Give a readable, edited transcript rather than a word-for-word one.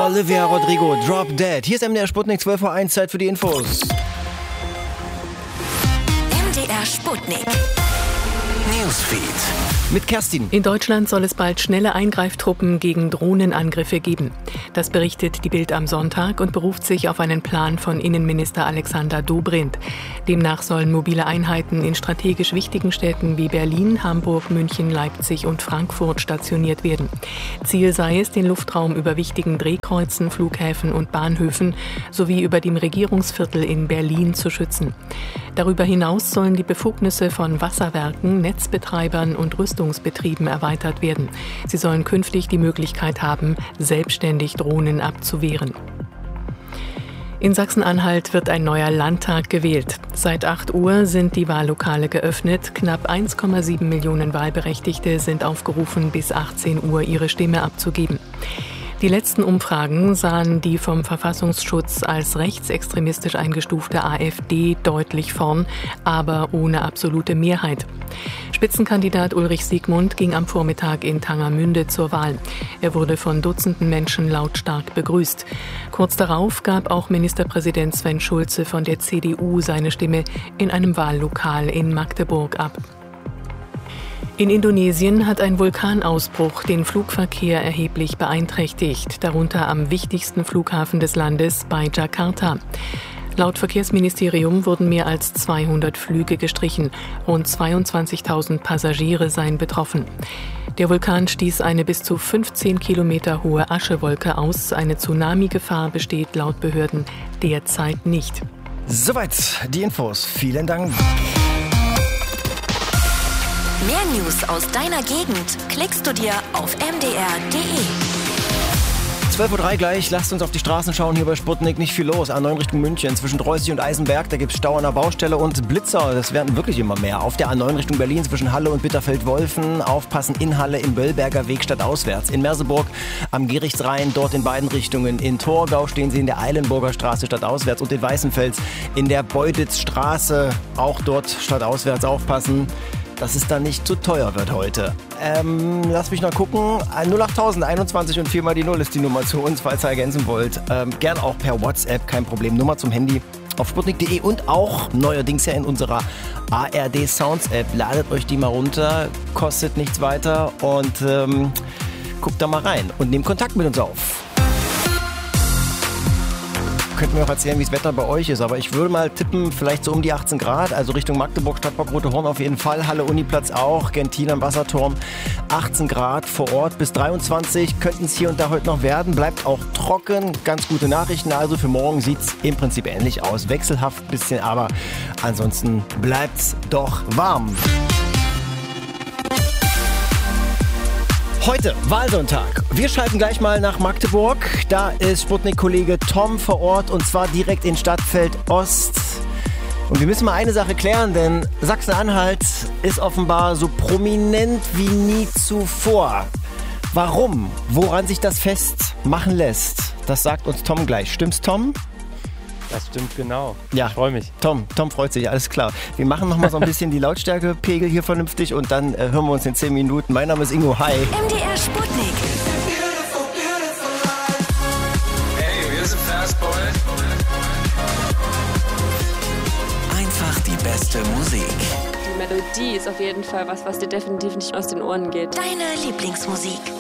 Olivia Rodrigo, Drop Dead. Hier ist MDR Sputnik, 12:01 Uhr, Zeit für die Infos. MDR Sputnik. Newsfeed. Mit Kerstin. In Deutschland soll es bald schnelle Eingreiftruppen gegen Drohnenangriffe geben. Das berichtet die Bild am Sonntag und beruft sich auf einen Plan von Innenminister Alexander Dobrindt. Demnach sollen mobile Einheiten in strategisch wichtigen Städten wie Berlin, Hamburg, München, Leipzig und Frankfurt stationiert werden. Ziel sei es, den Luftraum über wichtigen Drehkreuzen, Flughäfen und Bahnhöfen sowie über dem Regierungsviertel in Berlin zu schützen. Darüber hinaus sollen die Befugnisse von Wasserwerken, Netzbetreibern und Rüstungsbetrieben erweitert werden. Sie sollen künftig die Möglichkeit haben, selbstständig Drohnen abzuwehren. In Sachsen-Anhalt wird ein neuer Landtag gewählt. Seit 8 Uhr sind die Wahllokale geöffnet. Knapp 1,7 Millionen Wahlberechtigte sind aufgerufen, bis 18 Uhr ihre Stimme abzugeben. Die letzten Umfragen sahen die vom Verfassungsschutz als rechtsextremistisch eingestufte AfD deutlich vorn, aber ohne absolute Mehrheit. Spitzenkandidat Ulrich Siegmund ging am Vormittag in Tangermünde zur Wahl. Er wurde von Dutzenden Menschen lautstark begrüßt. Kurz darauf gab auch Ministerpräsident Sven Schulze von der CDU seine Stimme in einem Wahllokal in Magdeburg ab. In Indonesien hat ein Vulkanausbruch den Flugverkehr erheblich beeinträchtigt, darunter am wichtigsten Flughafen des Landes bei Jakarta. Laut Verkehrsministerium wurden mehr als 200 Flüge gestrichen. Rund 22.000 Passagiere seien betroffen. Der Vulkan stieß eine bis zu 15 Kilometer hohe Aschewolke aus. Eine Tsunami-Gefahr besteht laut Behörden derzeit nicht. Soweit die Infos. Vielen Dank. Mehr News aus deiner Gegend klickst du dir auf mdr.de. 12:03 Uhr gleich, lasst uns auf die Straßen schauen, hier bei Sputnik nicht viel los. A9 Richtung München, zwischen Dreusig und Eisenberg, da gibt es Stau an der Baustelle und Blitzer, das werden wirklich immer mehr. Auf der A9 Richtung Berlin, zwischen Halle und Bitterfeld-Wolfen, aufpassen in Halle, im Böllberger Weg stadtauswärts. In Merseburg am Gerichtsrhein, dort in beiden Richtungen. In Torgau stehen sie in der Eilenburger Straße stadtauswärts und in Weißenfels in der Beuditzstraße, auch dort stadtauswärts aufpassen, dass es dann nicht zu teuer wird heute. Lass mich noch gucken. 08000 21 und 4 mal die 0 ist die Nummer zu uns, falls ihr ergänzen wollt. Gern auch per WhatsApp, kein Problem. Nummer zum Handy auf sputnik.de und auch neuerdings ja in unserer ARD Sounds App. Ladet euch die mal runter, kostet nichts weiter und guckt da mal rein und nehmt Kontakt mit uns auf. Könnt mir auch erzählen, wie das Wetter bei euch ist, aber ich würde mal tippen, vielleicht so um die 18 Grad, also Richtung Magdeburg, Stadtpark Rote Horn auf jeden Fall, Halle Uniplatz auch, Gentin am Wasserturm, 18 Grad vor Ort bis 23, könnten es hier und da heute noch werden, bleibt auch trocken, ganz gute Nachrichten, also für morgen sieht es im Prinzip ähnlich aus, wechselhaft ein bisschen, aber ansonsten bleibt es doch warm. Heute, Wahlsonntag. Wir schalten gleich mal nach Magdeburg. Da ist Sputnik-Kollege Tom vor Ort und zwar direkt in Stadtfeld Ost. Und wir müssen mal eine Sache klären, denn Sachsen-Anhalt ist offenbar so prominent wie nie zuvor. Warum? Woran sich das festmachen lässt? Das sagt uns Tom gleich. Stimmt's, Tom? Das stimmt genau. Ja. Ich freue mich. Tom freut sich, alles klar. Wir machen noch mal so ein bisschen die Lautstärkepegel hier vernünftig und dann hören wir uns in 10 Minuten. Mein Name ist Ingo, hi. MDR Sputnik. Hey, wir sind Fastboy. Einfach die beste Musik. Die Melodie ist auf jeden Fall was dir definitiv nicht aus den Ohren geht. Deine Lieblingsmusik.